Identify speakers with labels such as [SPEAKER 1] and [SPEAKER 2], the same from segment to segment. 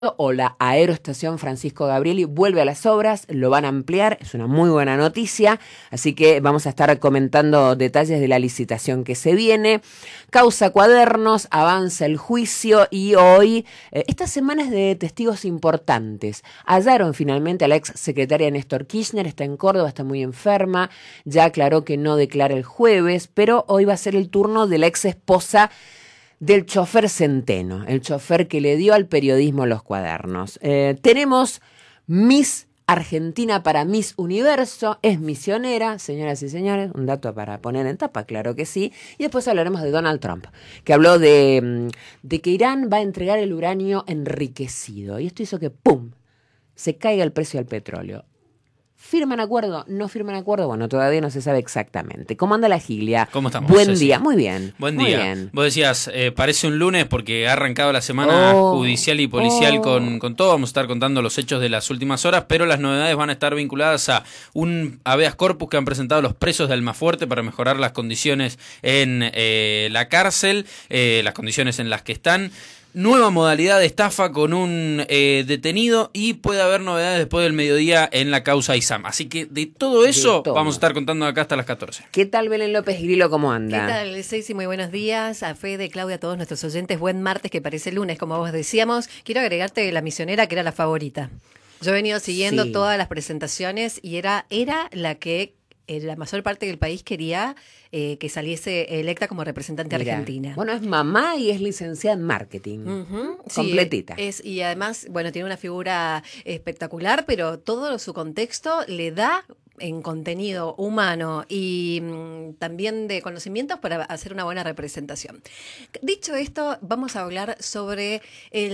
[SPEAKER 1] o la Aeroestación Francisco Gabrieli vuelve a las obras, lo van a ampliar, es una muy buena noticia, así que vamos a estar comentando detalles de la licitación que se viene. Causa Cuadernos, avanza el juicio y hoy, esta semana es de testigos importantes. Hallaron finalmente a la ex secretaria Néstor Kirchner, está en Córdoba, está muy enferma, ya aclaró que no declara el jueves, pero hoy va a ser el turno de la ex esposa del chofer Centeno, el chofer que le dio al periodismo los cuadernos. Tenemos Miss Argentina para Miss Universo, es misionera, señoras y señores, un dato para poner en tapa, claro que sí. Y después hablaremos de Donald Trump, que habló de que Irán va a entregar el uranio enriquecido. Y esto hizo que, ¡pum!, se caiga el precio del petróleo. ¿Firman acuerdo? ¿No firman acuerdo? Bueno, todavía no se sabe exactamente. ¿Cómo anda la Gilia?
[SPEAKER 2] ¿Cómo estamos?
[SPEAKER 1] Buen
[SPEAKER 2] Ceci?
[SPEAKER 1] día, muy bien.
[SPEAKER 2] Buen
[SPEAKER 1] muy
[SPEAKER 2] día.
[SPEAKER 1] Bien.
[SPEAKER 2] Vos decías, parece un lunes porque ha arrancado la semana judicial y policial con todo. Vamos a estar contando los hechos de las últimas horas, pero las novedades van a estar vinculadas a un habeas corpus que han presentado los presos de Almafuerte para mejorar las condiciones en la cárcel, las condiciones en las que están. Nueva modalidad de estafa con un detenido y puede haber novedades después del mediodía en la causa ISAM. Así que de todo eso vamos a estar contando acá hasta las 14.
[SPEAKER 1] ¿Qué tal, Belén López Grillo? ¿Cómo anda?
[SPEAKER 3] ¿Qué tal, Ceci? Muy buenos días. A Fede, Claudia, a todos nuestros oyentes. Buen martes, que parece lunes, como vos decíamos. Quiero agregarte la misionera, que era la favorita. Yo he venido siguiendo todas las presentaciones y era la que la mayor parte del país quería que saliese electa como representante argentina.
[SPEAKER 1] Bueno, es mamá y es licenciada en marketing. Completita.
[SPEAKER 3] Sí, y además, bueno, tiene una figura espectacular, pero todo su contexto le da en contenido humano y también de conocimientos para hacer una buena representación. Dicho esto, vamos a hablar sobre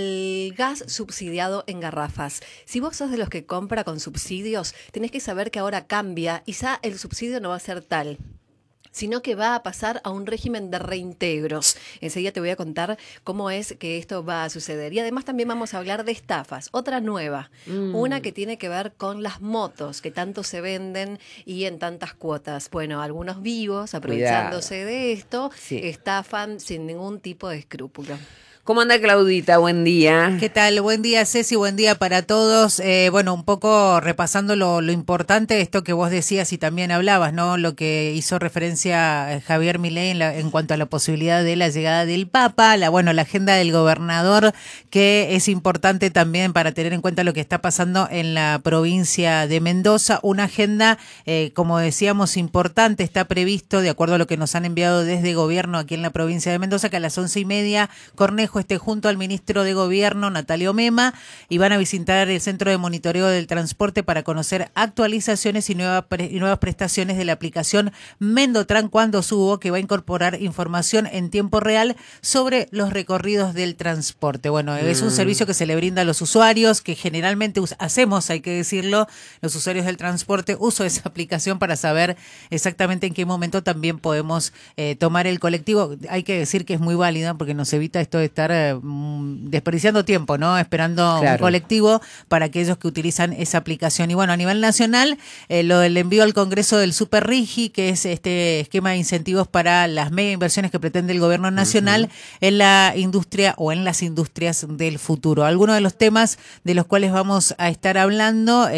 [SPEAKER 3] el gas subsidiado en garrafas. Si vos sos de los que compra con subsidios, tenés que saber que ahora cambia y ya el subsidio no va a ser tal, sino que va a pasar a un régimen de reintegros. Enseguida te voy a contar cómo es que esto va a suceder. Y además también vamos a hablar de estafas, otra nueva, una que tiene que ver con las motos que tanto se venden y en tantas cuotas. Bueno, algunos vivos, aprovechándose de esto, estafan sin ningún tipo de escrúpulo.
[SPEAKER 1] ¿Cómo anda, Claudita? Buen día.
[SPEAKER 4] ¿Qué tal? Buen día, Ceci, buen día para todos. Bueno, un poco repasando lo importante, esto que vos decías y también hablabas, ¿no? Lo que hizo referencia Javier Milei en cuanto a la posibilidad de la llegada del Papa, la agenda del gobernador, que es importante también para tener en cuenta lo que está pasando en la provincia de Mendoza. Una agenda, como decíamos, importante. Está previsto, de acuerdo a lo que nos han enviado desde gobierno aquí en la provincia de Mendoza, que a las 11:30 Cornejo esté junto al ministro de Gobierno, Natalio Mema, y van a visitar el Centro de Monitoreo del Transporte para conocer actualizaciones y nuevas prestaciones de la aplicación Mendotran cuando subo, que va a incorporar información en tiempo real sobre los recorridos del transporte. Bueno, es un servicio que se le brinda a los usuarios, que generalmente hacemos, hay que decirlo, los usuarios del transporte, uso esa aplicación para saber exactamente en qué momento también podemos tomar el colectivo. Hay que decir que es muy válida porque nos evita esto de estar desperdiciando tiempo, ¿no? Esperando un colectivo para aquellos que utilizan esa aplicación. Y bueno, a nivel nacional, lo del envío al Congreso del Super Rigi, que es este esquema de incentivos para las mega inversiones que pretende el gobierno nacional en la industria o en las industrias del futuro. Algunos de los temas de los cuales vamos a estar hablando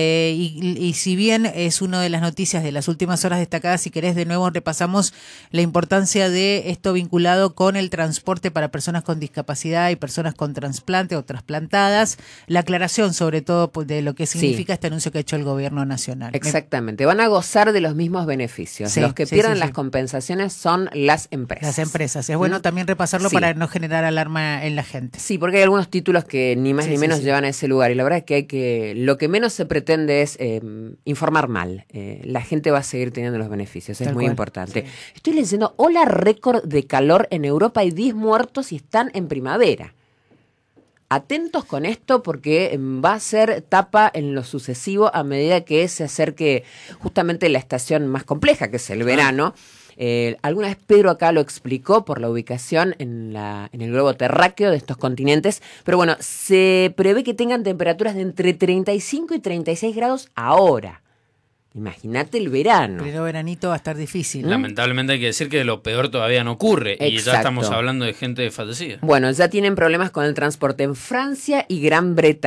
[SPEAKER 4] y si bien es una de las noticias de las últimas horas destacadas, si querés de nuevo repasamos la importancia de esto vinculado con el transporte para personas con discapacidad y personas con trasplante o trasplantadas, la aclaración sobre todo de lo que significa este anuncio que ha hecho el gobierno nacional.
[SPEAKER 1] Exactamente, van a gozar de los mismos beneficios. Los que pierdan las compensaciones son las empresas.
[SPEAKER 4] Las empresas, es bueno también repasarlo para no generar alarma en la gente.
[SPEAKER 1] Sí, porque hay algunos títulos que ni más ni menos llevan a ese lugar y la verdad es que lo que menos se pretende es informar mal. La gente va a seguir teniendo los beneficios, es muy importante. Estoy leyendo, ola récord de calor en Europa, hay 10 muertos y están en primavera. Atentos con esto porque va a ser tapa en lo sucesivo a medida que se acerque justamente la estación más compleja, que es el verano. Alguna vez Pedro acá lo explicó por la ubicación en el globo terráqueo de estos continentes, pero bueno, se prevé que tengan temperaturas de entre 35 y 36 grados ahora. Imagínate el verano.
[SPEAKER 4] Pero veranito va a estar difícil.
[SPEAKER 2] Lamentablemente hay que decir que lo peor todavía no ocurre. Y ya estamos hablando de gente fallecida.
[SPEAKER 1] Bueno, ya tienen problemas con el transporte en Francia y Gran Bretaña.